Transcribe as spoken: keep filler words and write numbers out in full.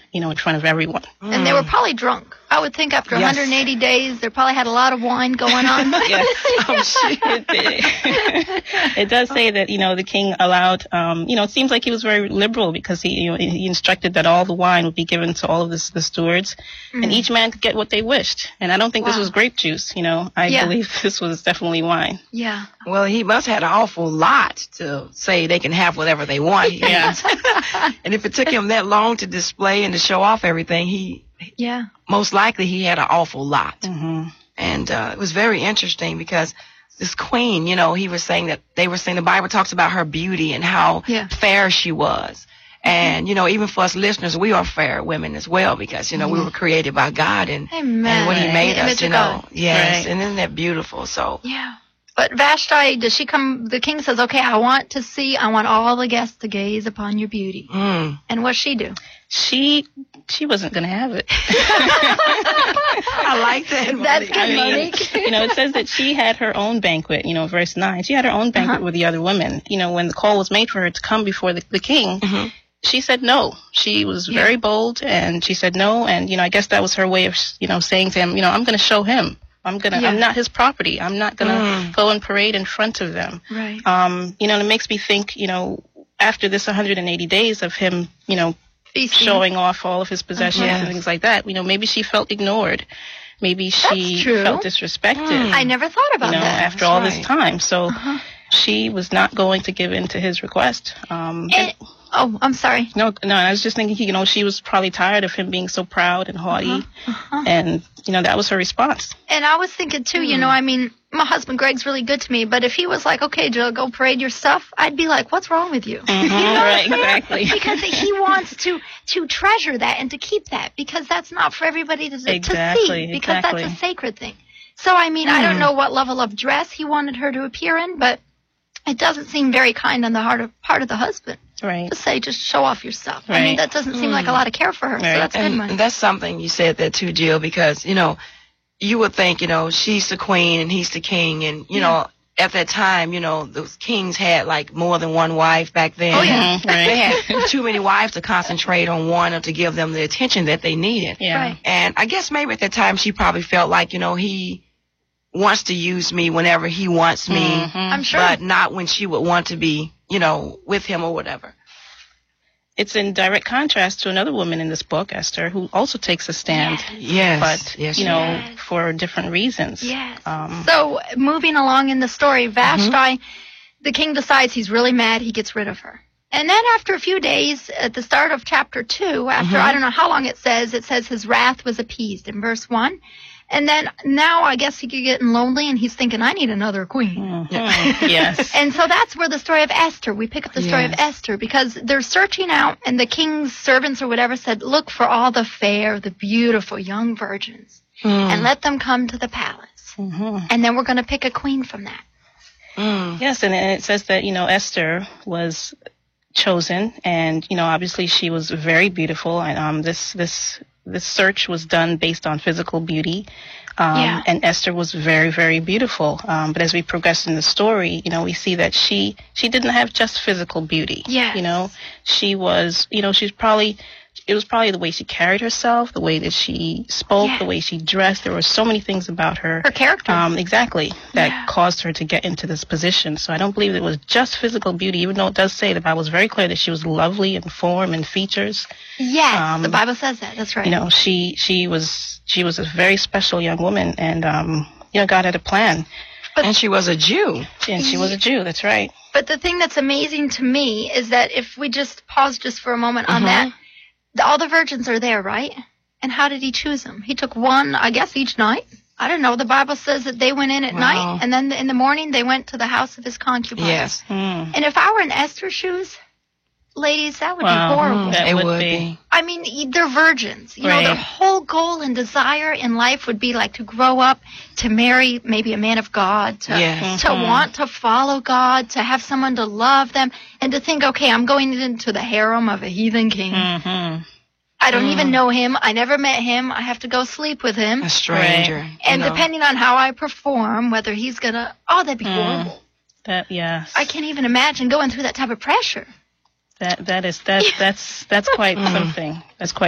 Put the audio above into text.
you know, in front of everyone. Mm. And they were probably drunk. I would think after yes. one hundred eighty days, they probably had a lot of wine going on. Yes, I'm sure it did. It does say that, you know, the king allowed, um, you know, it seems like he was very liberal because he, you know, he instructed that all the wine would be given to all of the, the stewards, mm. and each man could get what they wished. And I don't think wow. this was grape juice, you know. I yeah. believe this was definitely wine. Yeah. Well, he must have had an awful lot to say they can have whatever they want. Yeah. And if it took him that long to display and to show off everything, he... Yeah. Most likely he had an awful lot. Mm-hmm. And uh, it was very interesting because this queen, you know, he was saying that they were saying the Bible talks about her beauty and how yeah. fair she was. And, you know, even for us listeners, we are fair women as well because, you know, mm-hmm. we were created by God and, and when he made right. us, you know. Yes. Right. And isn't that beautiful? So. Yeah. But Vashti, does she come, the king says, okay, I want to see, I want all the guests to gaze upon your beauty. Mm. And what's she do? She she wasn't going to have it. I like that. That's good, I mean, Monique. You know, it says that she had her own banquet, you know, verse nine. She had her own banquet uh-huh. with the other women. You know, when the call was made for her to come before the, the king, mm-hmm. she said no. She was yeah. very bold, and she said no. And, you know, I guess that was her way of, you know, saying to him, you know, I'm going to show him. I'm gonna. Yeah. I'm not his property. I'm not gonna mm. go and parade in front of them. Right. Um. You know, and it makes me think. You know, after this one hundred eighty days of him, you know, Feasting. showing off all of his possessions uh-huh. and things like that. You know, maybe she felt ignored. Maybe she felt disrespected. Mm. I never thought about you know, that. after That's all right. this time. So uh-huh. she was not going to give in to his request. Um. And, oh, I'm sorry. No, no. I was just thinking. You know, she was probably tired of him being so proud and haughty, uh-huh. Uh-huh. and you know that was her response. And I was thinking too. You know, I mean, my husband Greg's really good to me, but if he was like, "Okay, Jill, go parade your stuff," I'd be like, "What's wrong with you?" Mm-hmm, you know right, exactly. Because he wants to to treasure that and to keep that because that's not for everybody to, exactly, to see because exactly. that's a sacred thing. So I mean, mm. I don't know what level of dress he wanted her to appear in, but it doesn't seem very kind on the heart of, part of the husband. Right. To say, just show off your stuff. Right. I mean, that doesn't seem mm. like a lot of care for her. Right. So that's and, good money. And that's something you said that too, Jill, because, you know, you would think, you know, she's the queen and he's the king. And, you yeah. know, at that time, you know, those kings had like more than one wife back then. Oh, yeah. Mm-hmm, right. They had too many wives to concentrate on one or to give them the attention that they needed. Yeah. Right. And I guess maybe at that time she probably felt like, you know, he wants to use me whenever he wants me. Mm-hmm. I'm sure. But not when she would want to be, you know, with him or whatever. It's in direct contrast to another woman in this book, Esther, who also takes a stand. Yes. But, yes, you know, yes. for different reasons. Yes. Um, so, moving along in the story, Vashti, Mm-hmm. the king decides he's really mad. He gets rid of her. And then after a few days, at the start of chapter two, after Mm-hmm. I don't know how long it says, it says his wrath was appeased in verse one. And then now I guess he could get lonely and he's thinking, I need another queen. mm-hmm. Yes. And so that's where the story of Esther, we pick up the story Yes. of Esther because they're searching out and the king's servants or whatever said, look for all the fair, the beautiful young virgins Mm. and let them come to the palace. Mm-hmm. And then we're going to pick a queen from that. Mm. Yes, and it says that, you know, Esther was chosen and, you know, obviously she was very beautiful. And um, this, this, this search was done based on physical beauty. Um, Yeah. And Esther was very, very beautiful. Um, but as we progress in the story, you know, we see that she, she didn't have just physical beauty. Yes. You know, she was, you know, she's probably, it was probably the way she carried herself, the way that she spoke, Yes. the way she dressed. There were so many things about her. Her character. Um, exactly. That Yeah. caused her to get into this position. So I don't believe it was just physical beauty, even though it does say, the Bible is very clear that she was lovely in form and features. yes, um, the Bible says that. That's right. You know, she, she was, she was a very special young woman, and, um, you know, God had a plan. And she was a Jew. And she was a Jew. That's right. But the thing that's amazing to me is that if we just pause just for a moment on Mhm. that, the, all the virgins are there, right? And how did he choose them? He took one, I guess, each night. I don't know. The Bible says that they went in at Wow. night, and then in the morning they went to the house of his concubines. Yes. Hmm. And if I were in Esther's shoes, ladies, that would Wow. be horrible. That it would would be. be. I mean, e- they're virgins. You know, Right. their whole goal and desire in life would be like to grow up, to marry maybe a man of God, to, Yes. to Mhm. want to follow God, to have someone to love them, and to think, okay, I'm going into the harem of a heathen king. Mm-hmm. I don't Mm. even know him. I never met him. I have to go sleep with him. A stranger. Right. you And know. depending on how I perform, whether he's going to, oh, that'd be Mm. horrible. That, yes. I can't even imagine going through that type of pressure. That, that is, that, that's, that's quite Mm. something. That's quite